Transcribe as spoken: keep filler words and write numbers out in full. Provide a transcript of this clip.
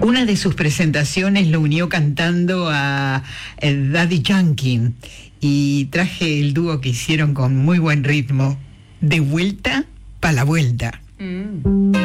una de sus presentaciones lo unió cantando a eh, Daddy Yankee y traje el dúo que hicieron con muy buen ritmo, De vuelta pa' la vuelta. Mm.